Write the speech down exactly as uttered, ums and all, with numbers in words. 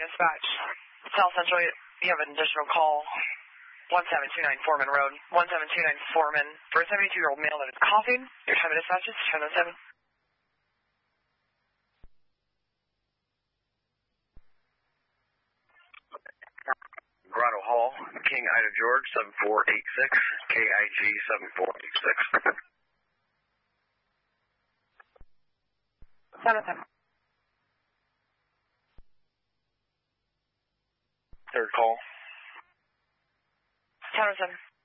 dispatch. South Central, you have an additional call. one seven two nine Foreman Road. one seven two nine Foreman. For a seventy-two-year-old male that is coughing, your time of dispatch is ten oh seven. Grotto Hall, King Ida George, seven four eight six, K I G seven four eight six. ten oh seven. Third call. ten oh seven.